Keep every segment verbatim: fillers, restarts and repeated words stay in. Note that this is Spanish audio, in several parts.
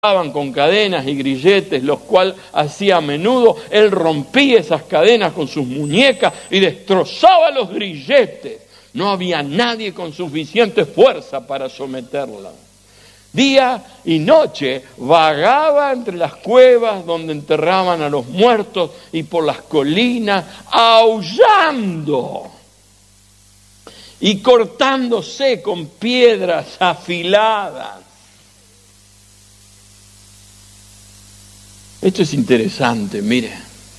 con cadenas y grilletes, los cuales hacía a menudo. Él rompía esas cadenas con sus muñecas y destrozaba los grilletes. No había nadie con suficiente fuerza para someterla. Día y noche vagaba entre las cuevas donde enterraban a los muertos y por las colinas, aullando y cortándose con piedras afiladas. Esto es interesante, mire.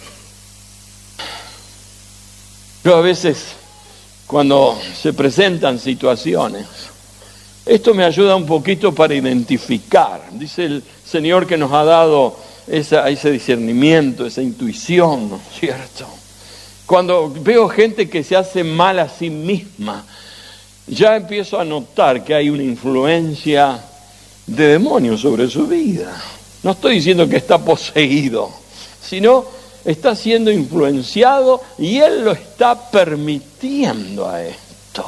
Yo a veces, cuando se presentan situaciones, esto me ayuda un poquito para identificar. Dice el Señor que nos ha dado esa, ese discernimiento, esa intuición, ¿no es cierto? Cuando veo gente que se hace mal a sí misma, ya empiezo a notar que hay una influencia de demonios sobre su vida. No estoy diciendo que está poseído, sino está siendo influenciado y él lo está permitiendo a esto.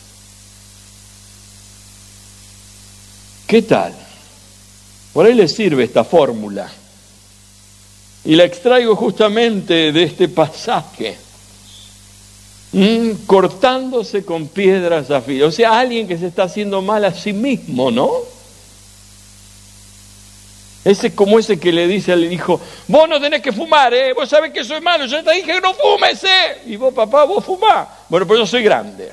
¿Qué tal? Por ahí le sirve esta fórmula. Y la extraigo justamente de este pasaje. Mm, cortándose con piedras afiladas. O sea, alguien que se está haciendo mal a sí mismo, ¿no? Ese es como ese que le dice al hijo, vos no tenés que fumar, ¿eh? Vos sabés que soy malo, yo te dije que no fumes, ¿eh? Y vos, papá, vos fumás. Bueno, pues yo soy grande.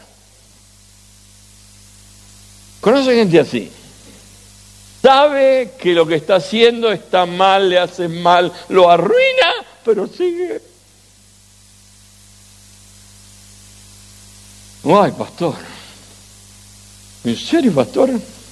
¿Conoce gente así? Sabe que lo que está haciendo está mal, le hace mal, lo arruina, pero sigue. Ay, pastor. ¿En serio, pastor?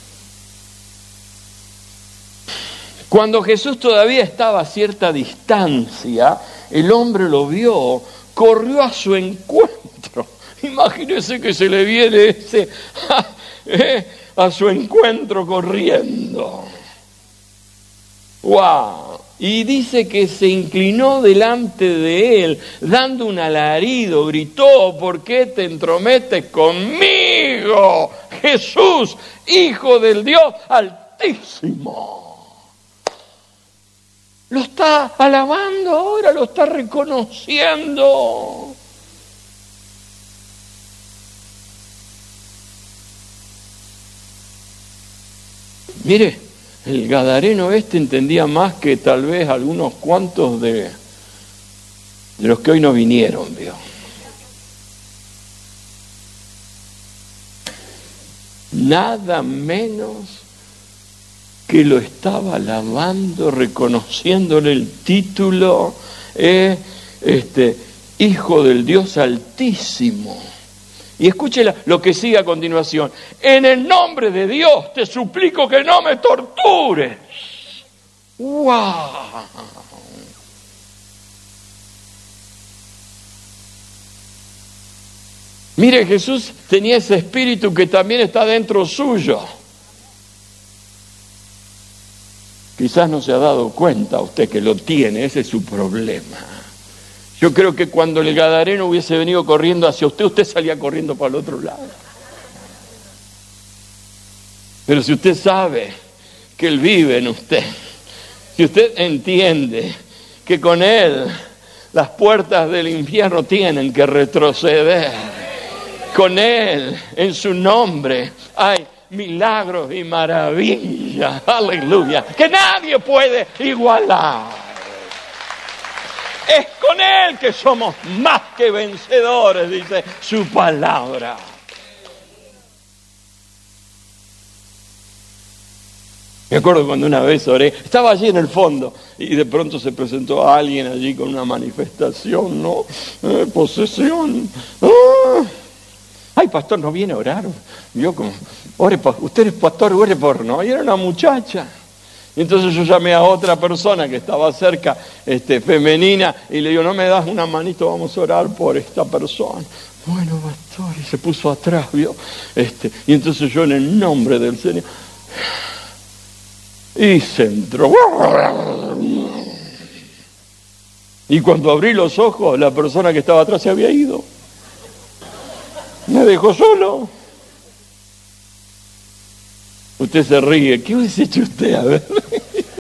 Cuando Jesús todavía estaba a cierta distancia, el hombre lo vio, corrió a su encuentro. Imagínese que se le viene ese eh, a su encuentro corriendo. ¡Wow! Y dice que se inclinó delante de él, dando un alarido, gritó, ¿por qué te entrometes conmigo, Jesús, Hijo del Dios Altísimo? Lo está alabando ahora, lo está reconociendo. Mire, el gadareno este entendía más que tal vez algunos cuantos de, de los que hoy no vinieron, ¿vio? Nada menos que lo estaba alabando, reconociéndole el título, eh, este, Hijo del Dios Altísimo. Y escuche lo que sigue a continuación. En el nombre de Dios te suplico que no me tortures. ¡Wow! Mire, Jesús tenía ese espíritu que también está dentro suyo. Quizás no se ha dado cuenta usted que lo tiene, ese es su problema. Yo creo que cuando el gadareno hubiese venido corriendo hacia usted, usted salía corriendo para el otro lado. Pero si usted sabe que Él vive en usted, si usted entiende que con Él las puertas del infierno tienen que retroceder, con Él, en su nombre, hay milagros y maravillas, aleluya, que nadie puede igualar. Es con Él que somos más que vencedores, dice su palabra. Me acuerdo cuando una vez oré, estaba allí en el fondo y de pronto se presentó alguien allí con una manifestación, ¿no? Eh, posesión. ¡Ah! Ay, pastor, ¿no viene a orar? Yo como, ore, usted es pastor, ore por, ¿no? Y era una muchacha. Y entonces yo llamé a otra persona que estaba cerca, este, femenina, y le digo, ¿no me das una manito? Vamos a orar por esta persona. Bueno, pastor, y se puso atrás, ¿vio? Este, y entonces yo en el nombre del Señor, y se entró. Y cuando abrí los ojos, la persona que estaba atrás se había ido. Me dejó solo. Usted se ríe. ¿Qué hubiese hecho usted? A ver.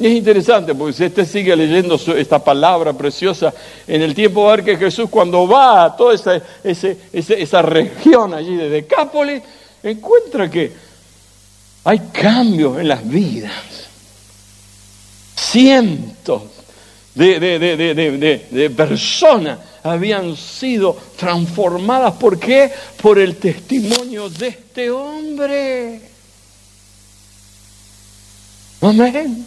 Y es interesante, porque si usted sigue leyendo su, esta palabra preciosa, en el tiempo va a ver que Jesús, cuando va a toda esa, ese, ese, esa región allí de Decápolis, encuentra que hay cambios en las vidas. Cientos de, de, de, de, de, de, de personas habían sido transformadas. ¿Por qué? Por el testimonio de este hombre. Amén.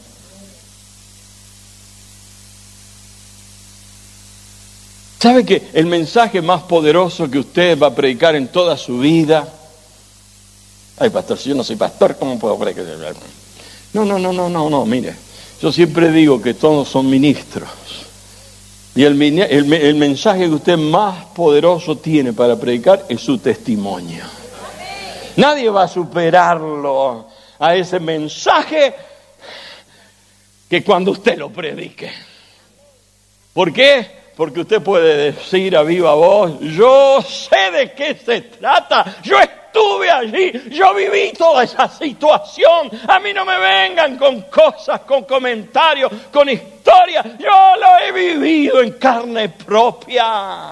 ¿Sabe que el mensaje más poderoso que usted va a predicar en toda su vida? Ay, pastor, si yo no soy pastor, ¿cómo puedo predicar? No, no, no, no, no, no, mire. Yo siempre digo que todos son ministros. Y el, el, el mensaje que usted más poderoso tiene para predicar es su testimonio. Nadie va a superarlo a ese mensaje que cuando usted lo predique. ¿Por qué? Porque usted puede decir a viva voz, yo sé de qué se trata, yo estuve allí, yo viví toda esa situación, a mí no me vengan con cosas, con comentarios, con historias, yo lo he vivido en carne propia.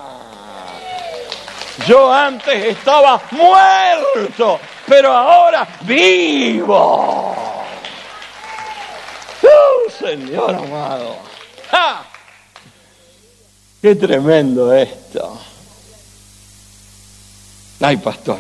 Yo antes estaba muerto, pero ahora vivo. ¡Uh, Señor amado! ¡Ja! ¡Qué tremendo esto! Ay, pastor.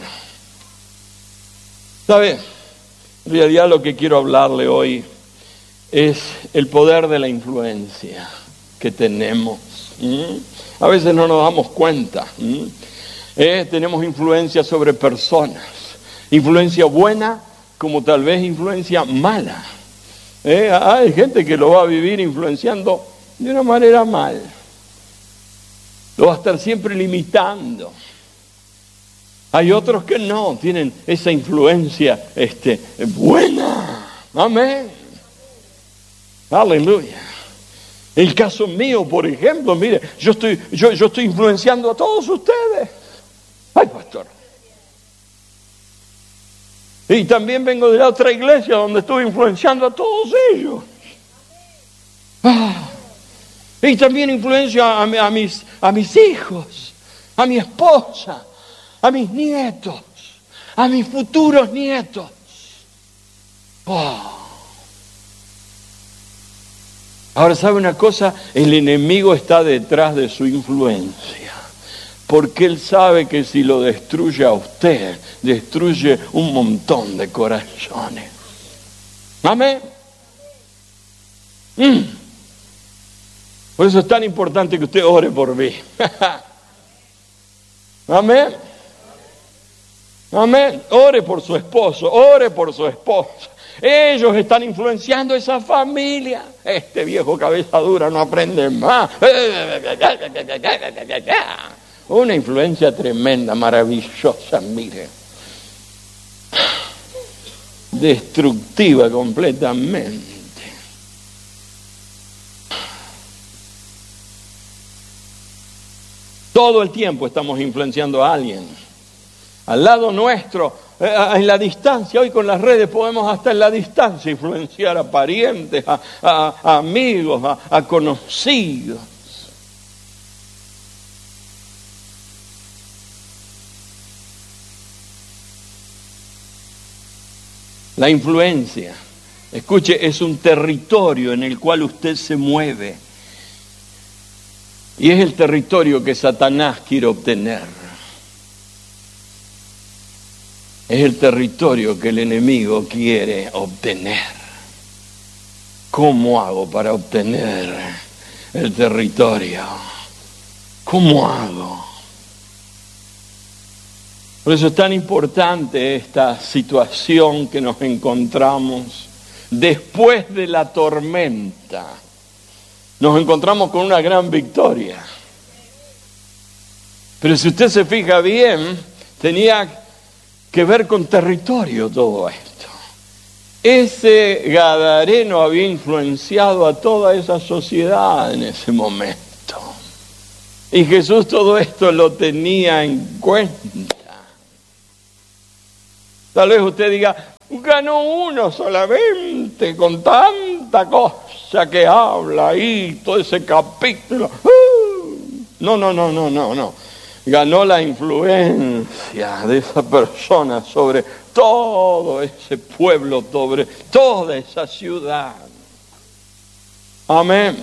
¿Sabe? En realidad lo que quiero hablarle hoy es el poder de la influencia que tenemos. ¿Mm? A veces no nos damos cuenta. ¿Mm? Eh, tenemos influencia sobre personas. Influencia buena como tal vez influencia mala. Eh, hay gente que lo va a vivir influenciando de una manera mal. Lo va a estar siempre limitando. Hay otros que no, tienen esa influencia este, buena. Amén. Aleluya. El caso mío, por ejemplo, mire, yo estoy, yo, yo estoy influenciando a todos ustedes. Ay, pastor. Y también vengo de la otra iglesia donde estuve influenciando a todos ellos. Ah. Y también influencia a, a, mis, a mis hijos, a mi esposa, a mis nietos, a mis futuros nietos. Oh. Ahora, ¿sabe una cosa? El enemigo está detrás de su influencia. Porque él sabe que si lo destruye a usted, destruye un montón de corazones. Amén. Mm. Por eso es tan importante que usted ore por mí. Amén. Amén. Ore por su esposo, ore por su esposa. Ellos están influenciando a esa familia. Este viejo cabeza dura no aprende más. Una influencia tremenda, maravillosa, mire. Destructiva completamente. Todo el tiempo estamos influenciando a alguien. Al lado nuestro, eh, en la distancia. Hoy con las redes podemos hasta en la distancia influenciar a parientes, a, a, a amigos, a, a conocidos. La influencia, escuche, es un territorio en el cual usted se mueve. Y es el territorio que Satanás quiere obtener. Es el territorio que el enemigo quiere obtener. ¿Cómo hago para obtener el territorio? ¿Cómo hago? Por eso es tan importante esta situación que nos encontramos después de la tormenta. Nos encontramos con una gran victoria. Pero si usted se fija bien, tenía que ver con territorio todo esto. Ese gadareno había influenciado a toda esa sociedad en ese momento. Y Jesús todo esto lo tenía en cuenta. Tal vez usted diga, ganó uno solamente con tanta cosa. ya que habla ahí, todo ese capítulo. ¡Uh! No, no, no, no, no, no. Ganó la influencia de esa persona sobre todo ese pueblo, sobre toda esa ciudad. Amén.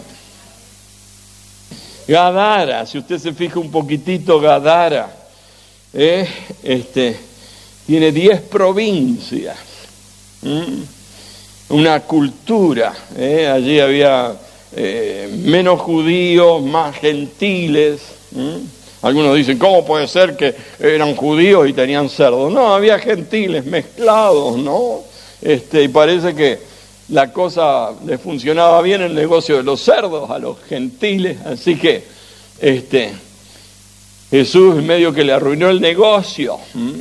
Gadara, si usted se fija un poquitito, Gadara, eh, este, tiene diez provincias, ¿Mm? una cultura, eh, allí había eh, menos judíos, más gentiles. ¿Mm? Algunos dicen, ¿cómo puede ser que eran judíos y tenían cerdos? No, había gentiles mezclados, ¿no? Este, y parece que la cosa le funcionaba bien el negocio de los cerdos a los gentiles, así que este, Jesús medio que le arruinó el negocio. ¿Mm?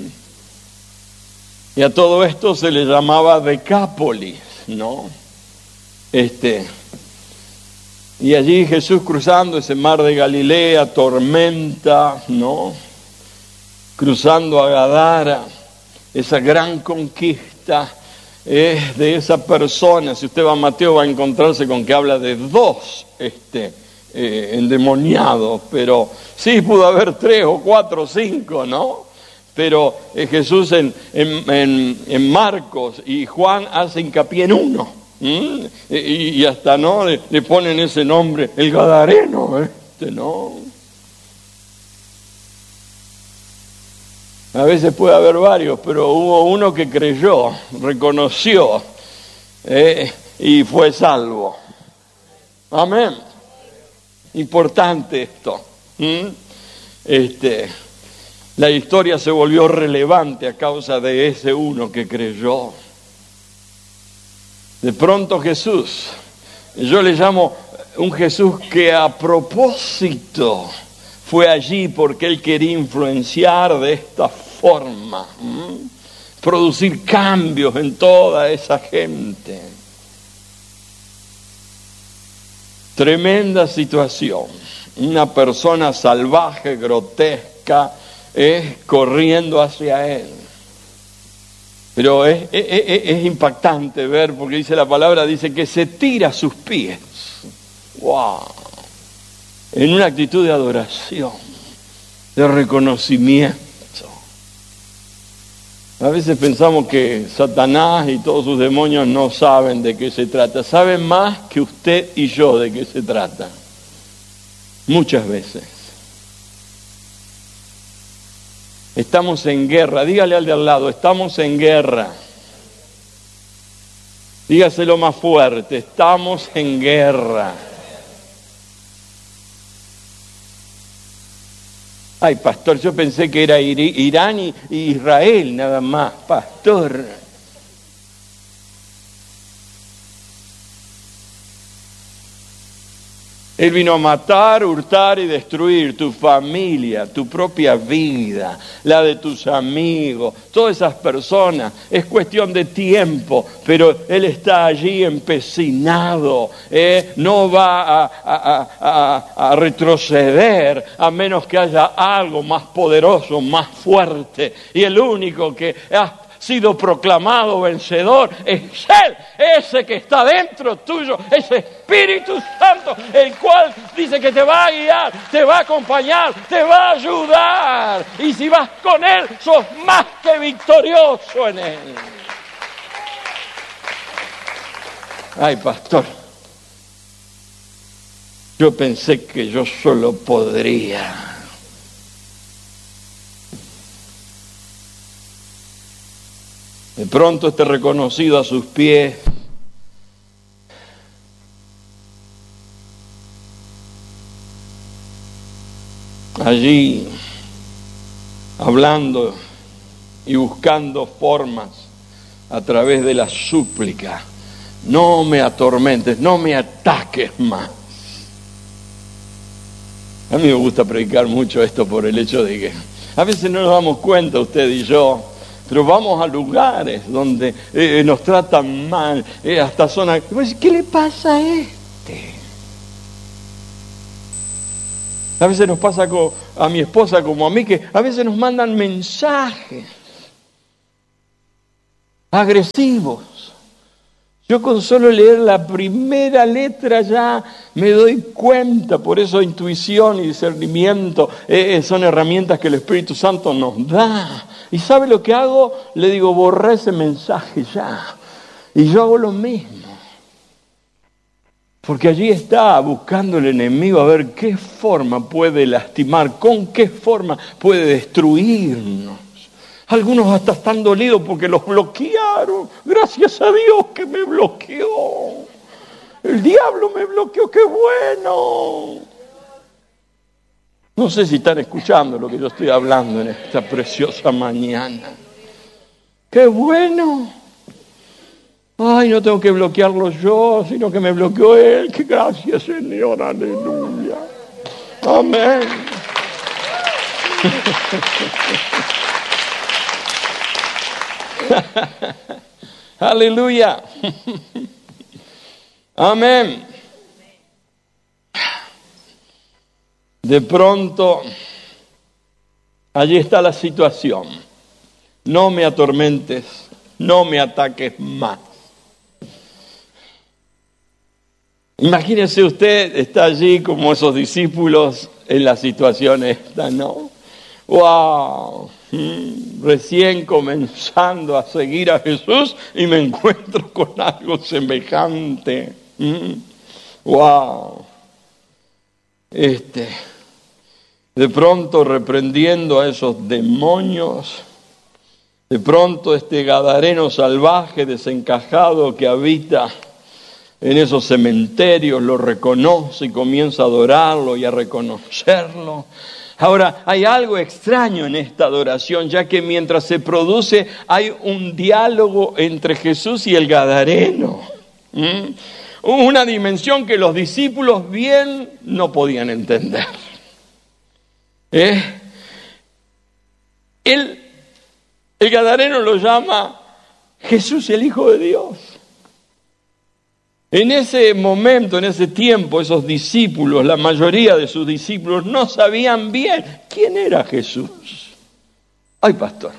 Y a todo esto se le llamaba Decápolis, ¿no? Este, y allí Jesús cruzando ese mar de Galilea, tormenta, ¿no? Cruzando a Gadara, esa gran conquista es de esa persona. Si usted va a Mateo va a encontrarse con que habla de dos este, eh, endemoniados, pero sí pudo haber tres o cuatro o cinco, ¿no? Pero eh, Jesús en, en, en, en Marcos y Juan hace hincapié en uno, ¿Mm? y, y hasta no le, le ponen ese nombre, el Gadareno, este, ¿no? A veces puede haber varios, pero hubo uno que creyó, reconoció eh, y fue salvo. Amén. Importante esto. ¿Mm? Este, la historia se volvió relevante a causa de ese uno que creyó. De pronto Jesús, yo le llamo un Jesús que a propósito fue allí porque él quería influenciar de esta forma, ¿m? producir cambios en toda esa gente. Tremenda situación. Una persona salvaje, grotesca, es corriendo hacia él. Pero es, es, es, es impactante ver, porque dice la palabra, dice que se tira a sus pies. ¡Wow! En una actitud de adoración, de reconocimiento. A veces pensamos que Satanás y todos sus demonios no saben de qué se trata. Saben más que usted y yo de qué se trata. Muchas veces. Estamos en guerra. Dígale al de al lado, estamos en guerra. Dígaselo más fuerte, estamos en guerra. Ay, pastor, yo pensé que era Irán y Israel nada más, pastor. Él vino a matar, hurtar y destruir tu familia, tu propia vida, la de tus amigos, todas esas personas. Es cuestión de tiempo, pero Él está allí empecinado. ¿eh? No va a, a, a, a retroceder a menos que haya algo más poderoso, más fuerte. Y el único que ha sido proclamado vencedor es Él, ese que está dentro tuyo, ese Espíritu Santo, el cual dice que te va a guiar, te va a acompañar, te va a ayudar, y si vas con Él, sos más que victorioso en Él. Ay, pastor, yo pensé que yo solo podría. De pronto esté reconocido a sus pies. Allí, hablando y buscando formas a través de la súplica. No me atormentes, no me ataques más. A mí me gusta predicar mucho esto por el hecho de que a veces no nos damos cuenta, usted y yo, pero vamos a lugares donde eh, nos tratan mal, eh, hasta zonas. ¿Qué le pasa a este? A veces nos pasa con, a mi esposa como a mí, que a veces nos mandan mensajes agresivos Yo con solo leer la primera letra ya me doy cuenta. Por eso intuición y discernimiento eh, son herramientas que el Espíritu Santo nos da. ¿Y sabe lo que hago? Le digo, borra ese mensaje ya. Y yo hago lo mismo. Porque allí está buscando el enemigo a ver qué forma puede lastimar, con qué forma puede destruirnos. Algunos hasta están dolidos porque los bloquearon. Gracias a Dios que me bloqueó. El diablo me bloqueó, qué bueno. No sé si están escuchando lo que yo estoy hablando en esta preciosa mañana. ¡Qué bueno! Ay, no tengo que bloquearlo yo, sino que me bloqueó Él. ¡Qué gracias, Señor! ¡Aleluya! ¡Amén! ¡Aleluya! ¡Amén! De pronto, allí está la situación. No me atormentes, no me ataques más. Imagínese usted, está allí como esos discípulos en la situación esta, ¿no? ¡Wow! Recién comenzando a seguir a Jesús y me encuentro con algo semejante. ¡Wow! Este, de pronto reprendiendo a esos demonios, de pronto este gadareno salvaje desencajado que habita en esos cementerios lo reconoce y comienza a adorarlo y a reconocerlo. Ahora, hay algo extraño en esta adoración, ya que mientras se produce hay un diálogo entre Jesús y el gadareno. ¿Mm? Una dimensión que los discípulos bien no podían entender. ¿Eh? El, el gadareno lo llama Jesús el Hijo de Dios. En ese momento, en ese tiempo, esos discípulos, la mayoría de sus discípulos, no sabían bien quién era Jesús. Ay, pastor,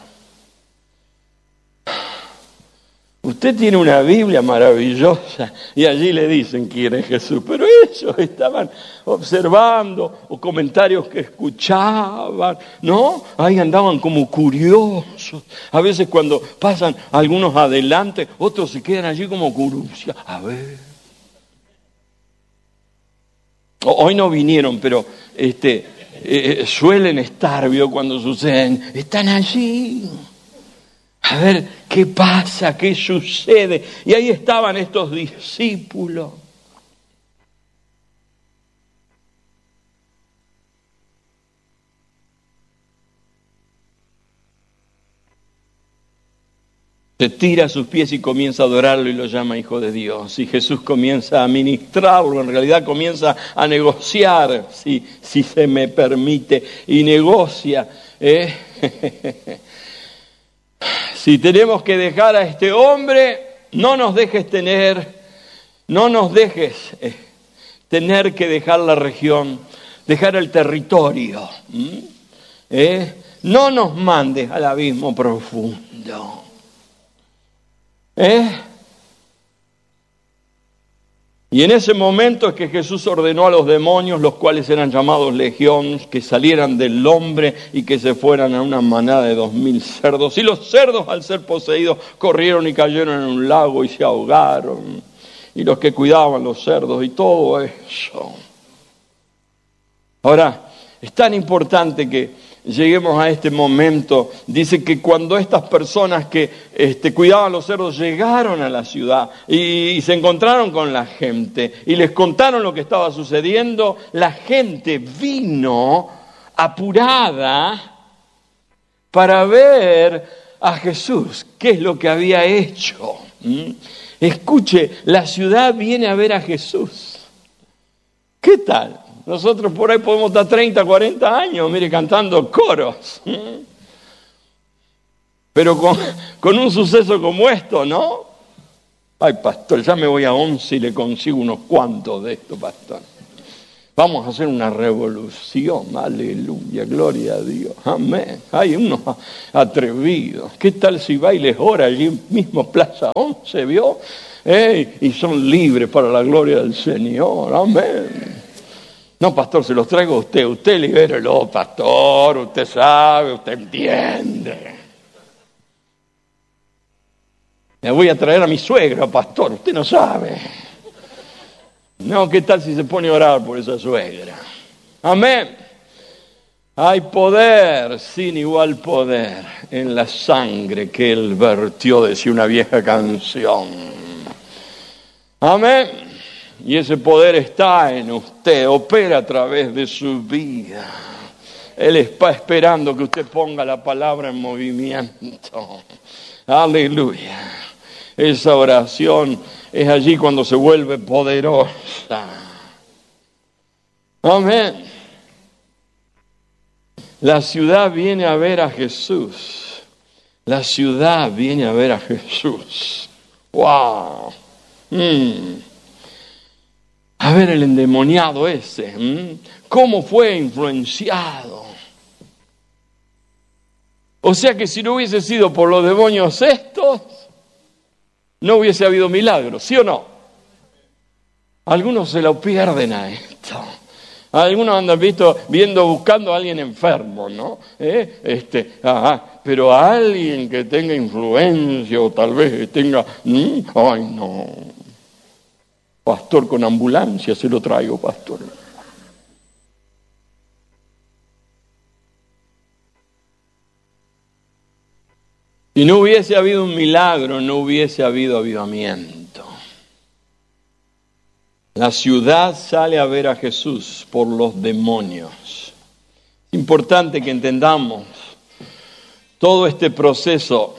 usted tiene una Biblia maravillosa y allí le dicen quién es Jesús, pero ellos estaban observando o comentarios que escuchaban, ¿no? Ahí andaban como curiosos. A veces cuando pasan algunos adelante, otros se quedan allí como curiosos. A ver. Hoy no vinieron, pero este, eh, suelen estar, ¿vio? Cuando suceden, están allí. A ver, ¿qué pasa? ¿Qué sucede? Y ahí estaban estos discípulos. Se tira a sus pies y comienza a adorarlo y lo llama Hijo de Dios. Y Jesús comienza a ministrarlo, en realidad comienza a negociar, si, si se me permite, y negocia. ¿eh? Si tenemos que dejar a este hombre, no nos dejes tener, no nos dejes eh, tener que dejar la región, dejar el territorio. ¿eh? No nos mandes al abismo profundo. ¿Eh? Y en ese momento es que Jesús ordenó a los demonios, los cuales eran llamados legión, que salieran del hombre y que se fueran a una manada de dos mil cerdos. Y los cerdos, al ser poseídos, corrieron y cayeron en un lago y se ahogaron. Y los que cuidaban los cerdos y todo eso. Ahora, es tan importante que lleguemos a este momento. Dice que cuando estas personas que este, cuidaban los cerdos llegaron a la ciudad y, y se encontraron con la gente y les contaron lo que estaba sucediendo, la gente vino apurada para ver a Jesús, qué es lo que había hecho. ¿Mm? Escuche, la ciudad viene a ver a Jesús. ¿Qué tal? Nosotros por ahí podemos estar treinta, cuarenta años, mire, cantando coros. Pero con, con un suceso como esto, ¿no? Ay, pastor, ya me voy a once y le consigo unos cuantos de esto, pastor. Vamos a hacer una revolución, aleluya, gloria a Dios, amén. Hay unos atrevidos. ¿Qué tal si va y les ora allí mismo Plaza once, vio? Ey, y son libres para la gloria del Señor, amén. No, pastor, se los traigo a usted, usted libérelo, pastor, usted sabe, usted entiende. Le voy a traer a mi suegra, pastor, usted no sabe. No, ¿qué tal si se pone a orar por esa suegra? Amén. Hay poder, sin igual poder, en la sangre que Él vertió, decía una vieja canción. Amén. Y ese poder está en usted, opera a través de su vida. Él está esperando que usted ponga la palabra en movimiento. Aleluya. Esa oración es allí cuando se vuelve poderosa. Amén. La ciudad viene a ver a Jesús. La ciudad viene a ver a Jesús. ¡Wow! Mm. A ver el endemoniado ese. ¿Mm? ¿Cómo fue influenciado? O sea que si no hubiese sido por los demonios estos, no hubiese habido milagros, ¿sí o no? Algunos se lo pierden a esto. Algunos andan visto, viendo, buscando a alguien enfermo, ¿no? ¿Eh? Este, ajá, pero a alguien que tenga influencia o tal vez tenga... ¿Mm? Ay, no. Pastor, con ambulancia se lo traigo, pastor. Si no hubiese habido un milagro, no hubiese habido avivamiento. La ciudad sale a ver a Jesús por los demonios. Es importante que entendamos todo este proceso.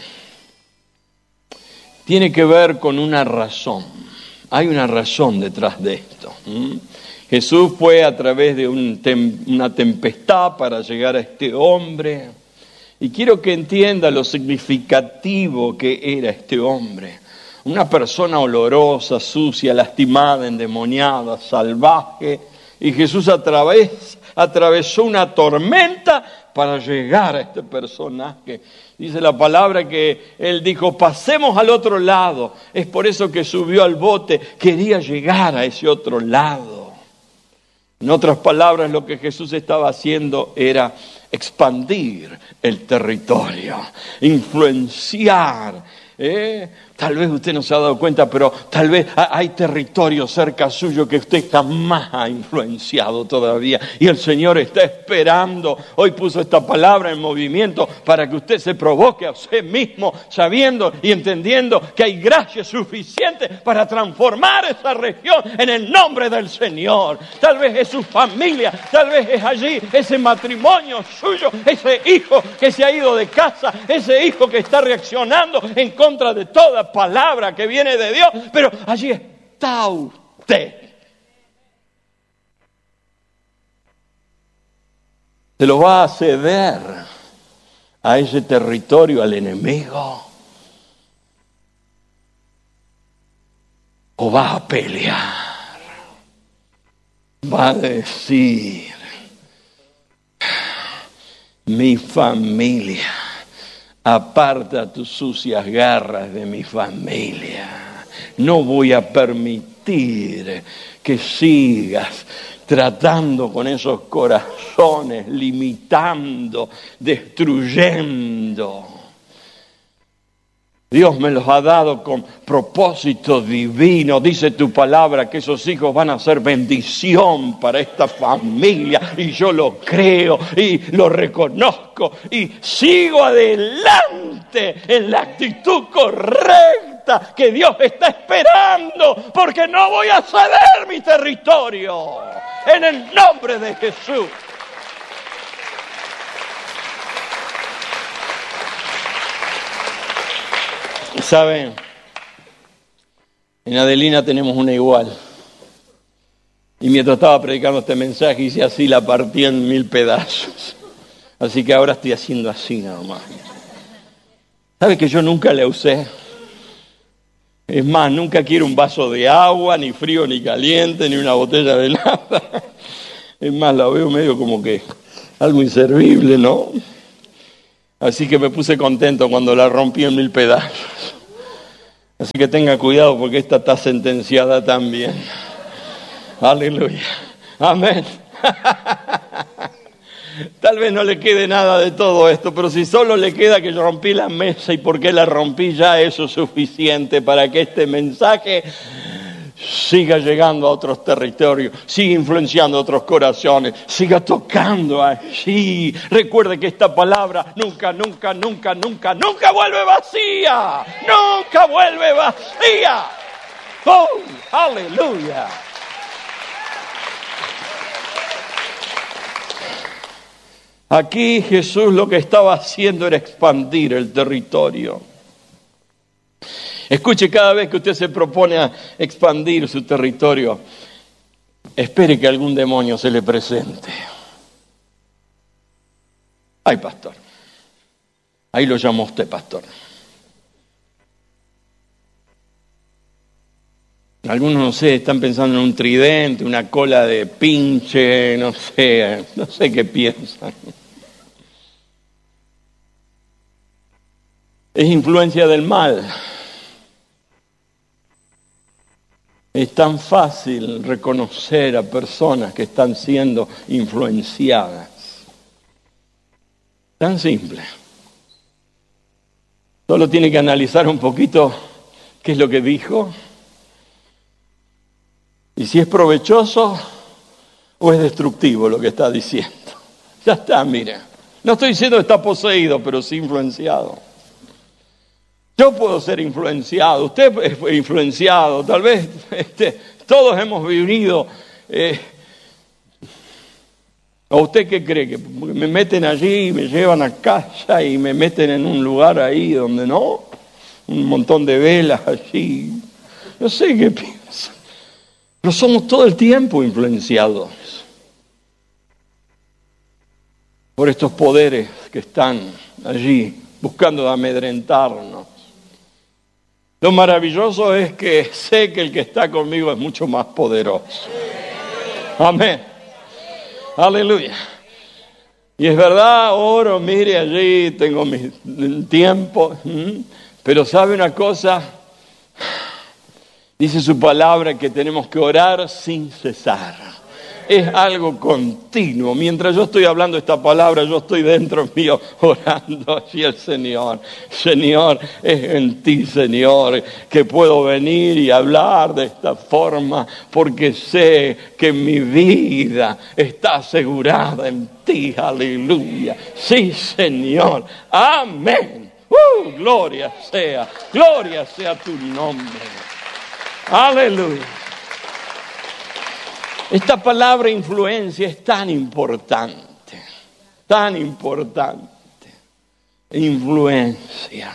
Tiene que ver con una razón. Hay una razón detrás de esto. ¿Mm? Jesús fue a través de un tem- una tempestad para llegar a este hombre. Y quiero que entienda lo significativo que era este hombre. Una persona olorosa, sucia, lastimada, endemoniada, salvaje. Y Jesús a través, atravesó una tormenta para llegar a este personaje. Dice la palabra que él dijo, pasemos al otro lado. Es por eso que subió al bote, quería llegar a ese otro lado. En otras palabras, lo que Jesús estaba haciendo era expandir el territorio, influenciar. ¿eh? Tal vez usted no se ha dado cuenta, pero tal vez hay territorio cerca suyo que usted jamás ha influenciado todavía. Y el Señor está esperando. Hoy puso esta palabra en movimiento para que usted se provoque a usted mismo, sabiendo y entendiendo que hay gracia suficiente para transformar esa región en el nombre del Señor. Tal vez es su familia, tal vez es allí ese matrimonio suyo, ese hijo que se ha ido de casa, ese hijo que está reaccionando en contra de toda palabra que viene de Dios, pero allí está usted. ¿Se lo va a ceder a ese territorio al enemigo? ¿O va a pelear? Va a decir, mi familia, aparta tus sucias garras de mi familia. No voy a permitir que sigas tratando con esos corazones, limitando, destruyendo. Dios me los ha dado con propósito divino. Dice tu palabra que esos hijos van a ser bendición para esta familia. Y yo lo creo y lo reconozco. Y sigo adelante en la actitud correcta que Dios está esperando. Porque no voy a ceder mi territorio. En el nombre de Jesús. ¿Saben? En Adelina tenemos una igual. Y mientras estaba predicando este mensaje, hice así, la partí en mil pedazos. Así que ahora estoy haciendo así nada más. ¿Sabe que yo nunca la usé? Es más, nunca quiero un vaso de agua, ni frío, ni caliente, ni una botella de nada. Es más, la veo medio como que algo inservible, ¿no? Así que me puse contento cuando la rompí en mil pedazos. Así que tenga cuidado porque esta está sentenciada también. Aleluya. Amén. Tal vez no le quede nada de todo esto, pero si solo le queda que yo rompí la mesa y por qué la rompí, ya eso es suficiente para que este mensaje siga llegando a otros territorios, siga influenciando a otros corazones, siga tocando allí. Recuerde que esta palabra nunca, nunca, nunca, nunca, nunca vuelve vacía. Nunca vuelve vacía. ¡Oh, aleluya! Aquí Jesús lo que estaba haciendo era expandir el territorio. Escuche, cada vez que usted se propone a expandir su territorio, espere que algún demonio se le presente. Ay, pastor. Ahí lo llamó usted, pastor. Algunos, no sé, están pensando en un tridente, una cola de pinche, no sé, no sé qué piensan. Es influencia del mal. Es tan fácil reconocer a personas que están siendo influenciadas. Tan simple. Solo tiene que analizar un poquito qué es lo que dijo y si es provechoso o es destructivo lo que está diciendo. Ya está, mire. No estoy diciendo que está poseído, pero sí influenciado. Yo puedo ser influenciado, usted es influenciado, tal vez este, todos hemos vivido. Eh, ¿O usted qué cree? Que me meten allí y me llevan a casa y me meten en un lugar ahí donde no, un montón de velas allí. No sé qué piensa. Pero somos todo el tiempo influenciados por estos poderes que están allí buscando amedrentarnos. Lo maravilloso es que sé que el que está conmigo es mucho más poderoso. Amén. Aleluya. Y es verdad, oro, mire allí, tengo mi tiempo. Pero ¿sabe una cosa? Dice su palabra que tenemos que orar sin cesar. Es algo continuo. Mientras yo estoy hablando esta palabra, yo estoy dentro mío orando allí al Señor. Señor, es en ti, Señor, que puedo venir y hablar de esta forma, porque sé que mi vida está asegurada en ti. Aleluya. Sí, Señor. Amén. Uh, gloria sea, gloria sea tu nombre. Aleluya. Esta palabra influencia es tan importante, tan importante. Influencia.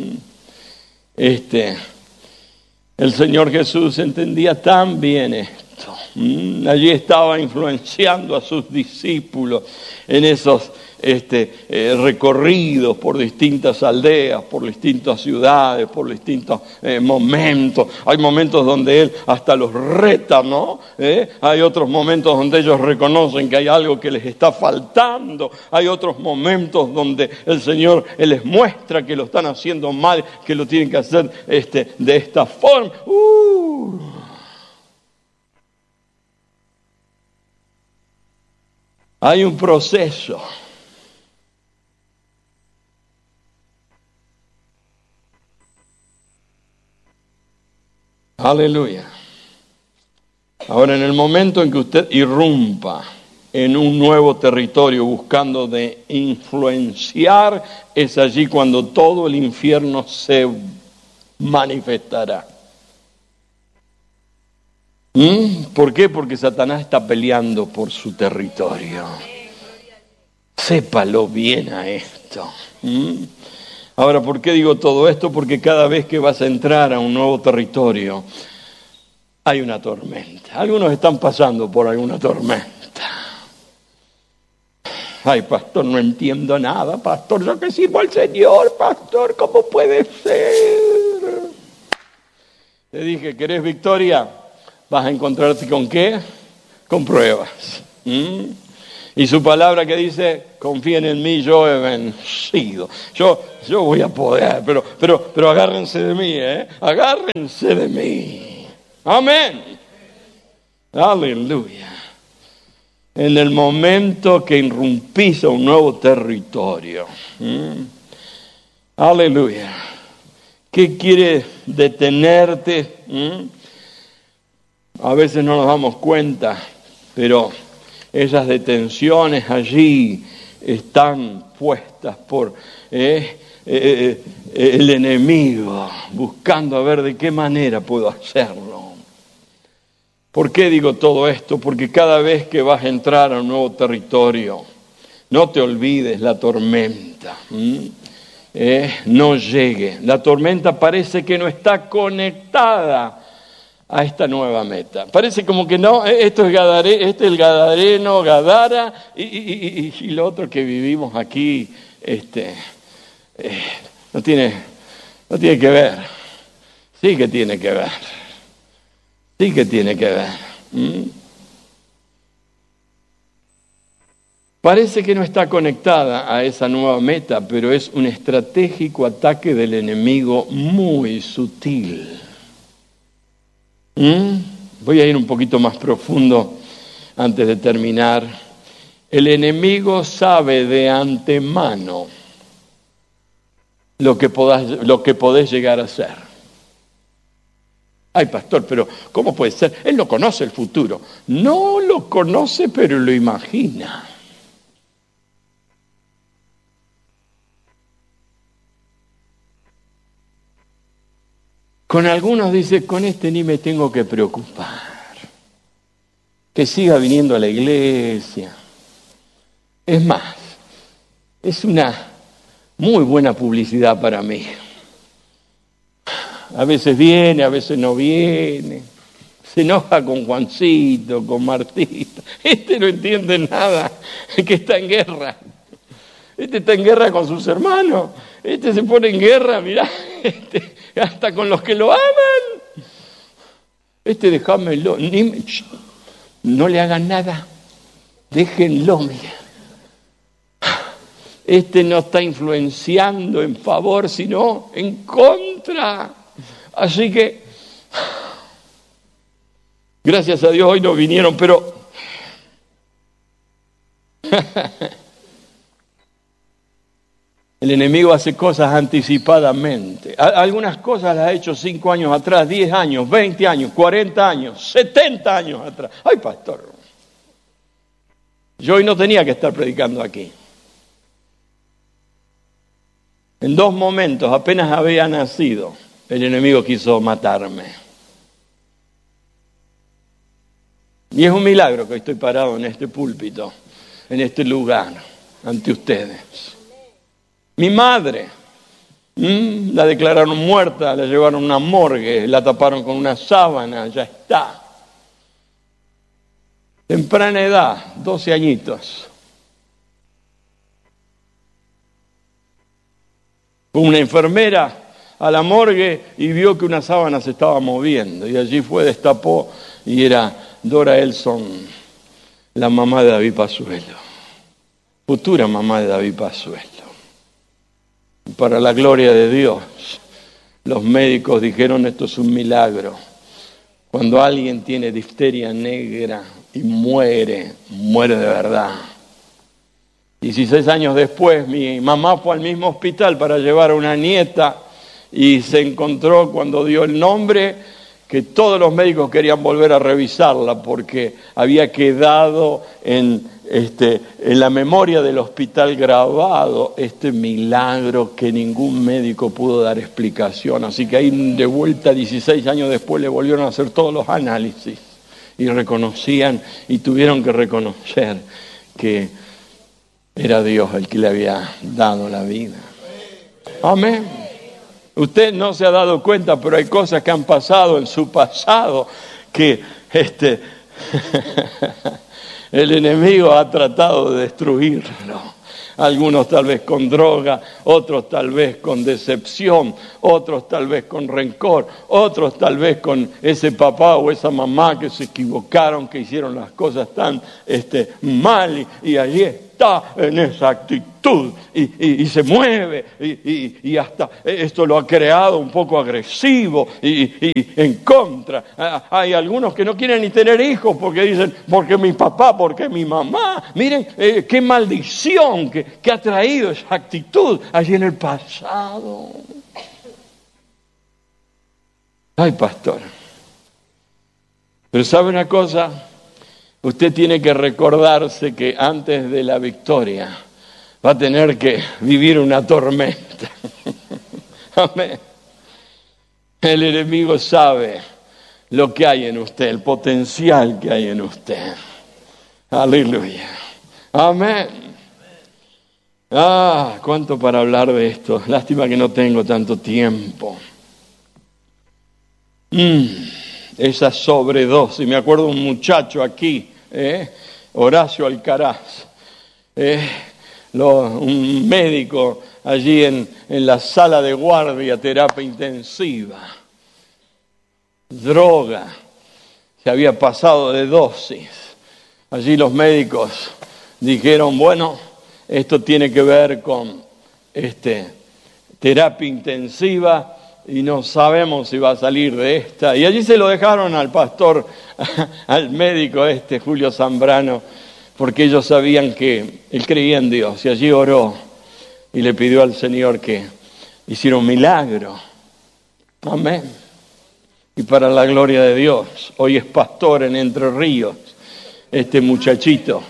Este, el Señor Jesús entendía tan bien esto. Allí estaba influenciando a sus discípulos en esos este, eh, recorridos por distintas aldeas, por distintas ciudades, por distintos eh, momentos. Hay momentos donde Él hasta los reta, ¿no? ¿Eh? Hay otros momentos donde ellos reconocen que hay algo que les está faltando. Hay otros momentos donde el Señor Él les muestra que lo están haciendo mal, que lo tienen que hacer este, de esta forma. Uh. Hay un proceso. Aleluya. Ahora, en el momento en que usted irrumpa en un nuevo territorio buscando de influenciar, es allí cuando todo el infierno se manifestará. ¿Mm? ¿Por qué? Porque Satanás está peleando por su territorio. Sépalo bien a esto. ¿Mm? Ahora, ¿por qué digo todo esto? Porque cada vez que vas a entrar a un nuevo territorio, hay una tormenta. Algunos están pasando por alguna tormenta. Ay, pastor, no entiendo nada. Pastor, yo que sirvo al Señor. Pastor, ¿cómo puede ser? Te dije, ¿querés victoria? ¿Vas a encontrarte con qué? con pruebas. ¿Mm? Y su palabra que dice, confíen en mí, yo he vencido. Yo, yo voy a poder, pero, pero, pero agárrense de mí, ¿eh? Agárrense de mí. Amén. Aleluya. En el momento que irrumpís a un nuevo territorio. ¿Mm? Aleluya. ¿Qué quiere detenerte? ¿Mm? A veces no nos damos cuenta, pero esas detenciones allí están puestas por eh, eh, eh, el enemigo, buscando a ver de qué manera puedo hacerlo. ¿Por qué digo todo esto? Porque cada vez que vas a entrar a un nuevo territorio, no te olvides la tormenta. ¿Mm? Eh, no llegue. La tormenta parece que no está conectada a esta nueva meta. Parece como que no, esto es Gadare, este es el Gadareno, Gadara, y, y, y, y lo otro que vivimos aquí, este, eh, no tiene, no tiene que ver. Sí que tiene que ver. Sí que tiene que ver. ¿Mm? Parece que no está conectada a esa nueva meta, pero es un estratégico ataque del enemigo muy sutil. ¿Mm? Voy a ir un poquito más profundo antes de terminar. El enemigo sabe de antemano lo que podás, lo que podés llegar a ser. Ay, pastor, pero ¿cómo puede ser? Él no conoce el futuro. No lo conoce, pero lo imagina. Con algunos dice, con este ni me tengo que preocupar. Que siga viniendo a la iglesia. Es más, es una muy buena publicidad para mí. A veces viene, a veces no viene. Se enoja con Juancito, con Martita. Este no entiende nada, que está en guerra. Este está en guerra con sus hermanos. Este se pone en guerra, mirá, este, hasta con los que lo aman. Este déjamelo, ni, no le hagan nada, déjenlo, mira. Este no está influenciando en favor, sino en contra. Así que, gracias a Dios hoy no vinieron, pero el enemigo hace cosas anticipadamente. Algunas cosas las ha hecho cinco años atrás, diez años, veinte años, cuarenta años, setenta años atrás. Ay, pastor, yo hoy no tenía que estar predicando aquí. En dos momentos, apenas había nacido, el enemigo quiso matarme. Y es un milagro que hoy estoy parado en este púlpito, en este lugar, ante ustedes. Mi madre, ¿m? la declararon muerta, la llevaron a una morgue, la taparon con una sábana, ya está. Temprana edad, doce añitos. Fue una enfermera a la morgue y vio que una sábana se estaba moviendo. Y allí fue, destapó, y era Dora Elson, la mamá de David Pazuello. Futura mamá de David Pazuello. Para la gloria de Dios, los médicos dijeron, esto es un milagro. Cuando alguien tiene difteria negra y muere, muere de verdad. dieciséis años después, mi mamá fue al mismo hospital para llevar a una nieta y se encontró, cuando dio el nombre, que todos los médicos querían volver a revisarla porque había quedado en, este, en la memoria del hospital grabado este milagro que ningún médico pudo dar explicación. Así que ahí de vuelta, dieciséis años después, le volvieron a hacer todos los análisis y reconocían y tuvieron que reconocer que era Dios el que le había dado la vida. Amén. Usted no se ha dado cuenta, pero hay cosas que han pasado en su pasado que este, el enemigo ha tratado de destruirlo. Algunos tal vez con droga, otros tal vez con decepción, otros tal vez con rencor, otros tal vez con ese papá o esa mamá que se equivocaron, que hicieron las cosas tan este, mal y, y allí está en esa actitud y, y, y se mueve y, y, y hasta esto lo ha creado un poco agresivo y, y en contra. Hay algunos que no quieren ni tener hijos porque dicen, porque mi papá, porque mi mamá. Miren eh, qué maldición que, que ha traído esa actitud allí en el pasado. Ay, pastor. Pero ¿sabe una cosa? Usted tiene que recordarse que antes de la victoria va a tener que vivir una tormenta. Amén. El enemigo sabe lo que hay en usted, el potencial que hay en usted. Aleluya. Amén. Ah, cuánto para hablar de esto. Lástima que no tengo tanto tiempo. Mm, esa sobredosis. Me acuerdo de un muchacho aquí. Eh, Horacio Alcaraz, eh, lo, un médico allí en, en la sala de guardia, terapia intensiva, droga, se había pasado de dosis. Allí los médicos dijeron, bueno, esto tiene que ver con este, terapia intensiva y no sabemos si va a salir de esta. Y allí se lo dejaron al pastor, al médico este, Julio Zambrano, porque ellos sabían que él creía en Dios. Y allí oró y le pidió al Señor que hiciera un milagro. Amén. Y para la gloria de Dios, hoy es pastor en Entre Ríos, este muchachito.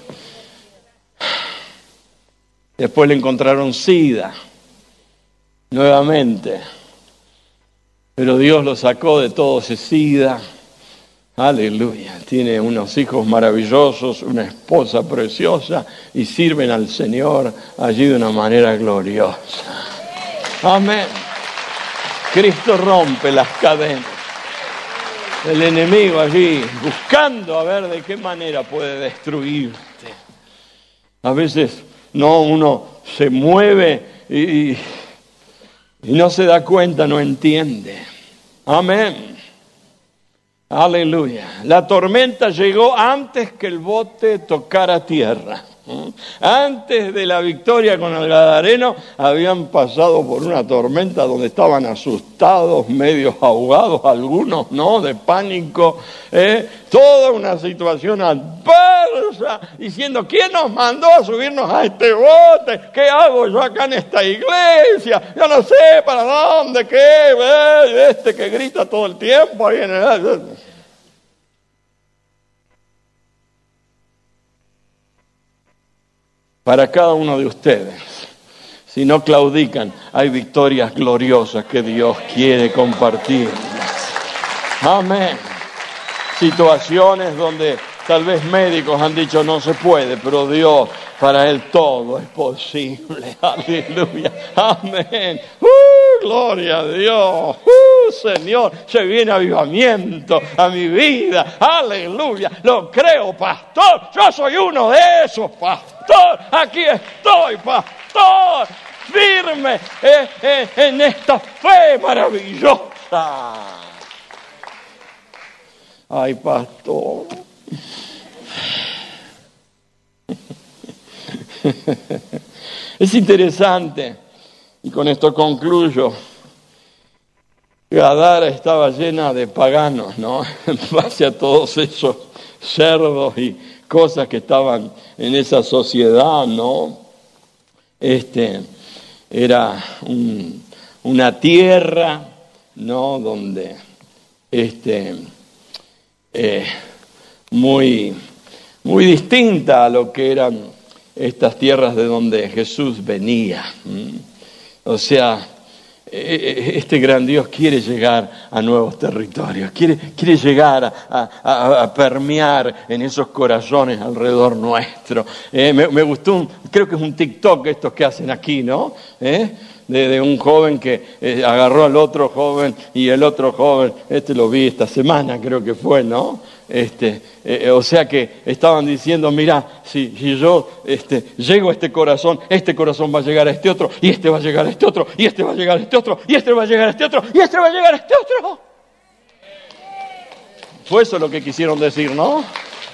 Después le encontraron SIDA, nuevamente. Pero Dios lo sacó de todo ese SIDA. Aleluya. Tiene unos hijos maravillosos, una esposa preciosa y sirven al Señor allí de una manera gloriosa. Amén. Cristo rompe las cadenas. El enemigo allí buscando a ver de qué manera puede destruirte. A veces no, uno se mueve y... y Y no se da cuenta, no entiende. Amén. Aleluya. La tormenta llegó antes que el bote tocara tierra. Antes de la victoria con el Gadareno, habían pasado por una tormenta donde estaban asustados, medios ahogados, algunos, ¿no? De pánico. ¿eh? Toda una situación adversa, diciendo, ¿quién nos mandó a subirnos a este bote? ¿Qué hago yo acá en esta iglesia? Yo no sé para dónde, qué, ¿eh? este que grita todo el tiempo ahí en el... Para cada uno de ustedes, si no claudican, hay victorias gloriosas que Dios quiere compartir. Amén. Situaciones donde tal vez médicos han dicho no se puede, pero Dios, para Él todo es posible. Aleluya. Amén. ¡Uh, gloria a Dios! ¡Uh, Señor! Se viene avivamiento a mi vida. Aleluya. Lo creo, pastor. Yo soy uno de esos, pastor. Aquí estoy, pastor. Firme eh, eh, en esta fe maravillosa. Ay, pastor. Es interesante, y con esto concluyo, Gadara estaba llena de paganos, ¿no? En base a todos esos cerdos y cosas que estaban en esa sociedad, ¿no? Este, era un, una tierra, ¿no? Donde, este, eh, muy, muy distinta a lo que eran estas tierras de donde Jesús venía. O sea, este gran Dios quiere llegar a nuevos territorios, quiere, quiere llegar a, a, a permear en esos corazones alrededor nuestro. Eh, me, me gustó, un, creo que es un TikTok estos que hacen aquí, ¿no? ¿Eh? De, de un joven que eh, agarró al otro joven y el otro joven, este lo vi esta semana, creo que fue, ¿no? Este, eh, o sea que estaban diciendo, mira, si, si yo este, llego a este corazón, este corazón va a llegar a este otro, y este va a llegar a este otro, y este va a llegar a este otro, y este va a llegar a este otro, y este va a llegar a este otro. Fue eso lo que quisieron decir, ¿no?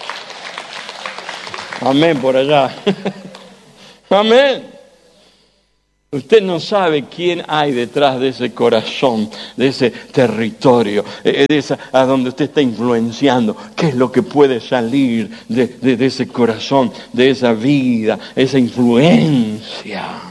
Amén por allá. Amén. Usted no sabe quién hay detrás de ese corazón, de ese territorio, de esa, a donde usted está influenciando. ¿Qué es lo que puede salir de, de, de ese corazón, de esa vida, esa influencia?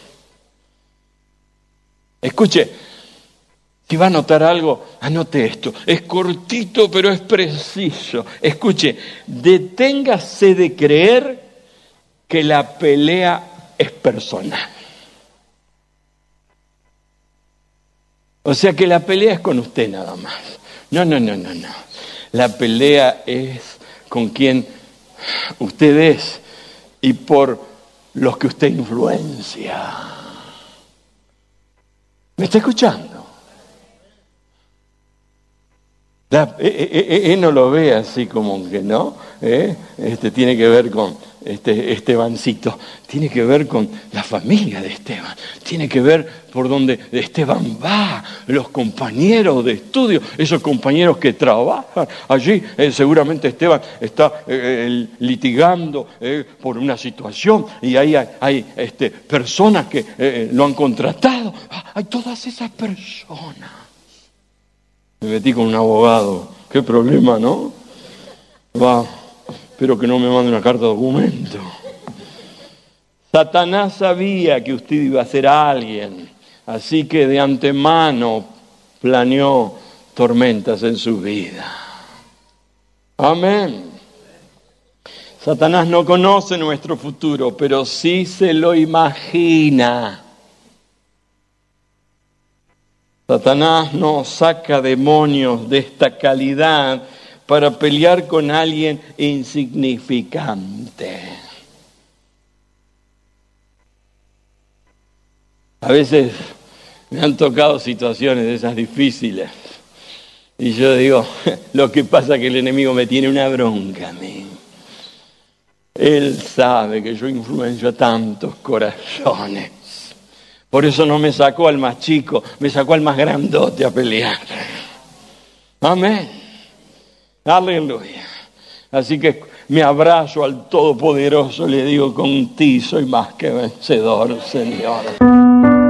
Escuche, si va a anotar algo, anote esto. Es cortito, pero es preciso. Escuche, deténgase de creer que la pelea es personal. O sea que la pelea es con usted nada más. No, no, no, no, no. La pelea es con quien usted es y por los que usted influencia. ¿Me está escuchando? La, eh, eh, eh, no lo ve así como que no. ¿Eh? Este tiene que ver con este Estebancito, tiene que ver con la familia de Esteban, tiene que ver por donde Esteban va, los compañeros de estudio, esos compañeros que trabajan allí. Eh, seguramente Esteban está eh, litigando eh, por una situación y ahí hay, hay este, personas que eh, lo han contratado. Ah, hay todas esas personas. Me metí con un abogado, qué problema, ¿no? Va. Espero que no me mande una carta de documento. Satanás sabía que usted iba a ser alguien, así que de antemano planeó tormentas en su vida. Amén. Satanás no conoce nuestro futuro, pero sí se lo imagina. Satanás no saca demonios de esta calidad para pelear con alguien insignificante. A veces me han tocado situaciones de esas difíciles y yo digo, lo que pasa es que el enemigo me tiene una bronca a mí. Él sabe que yo influencio a tantos corazones. Por eso no me sacó al más chico, me sacó al más grandote a pelear. Amén. Aleluya. Así que me abrazo al Todopoderoso, le digo, con ti soy más que vencedor, Señor.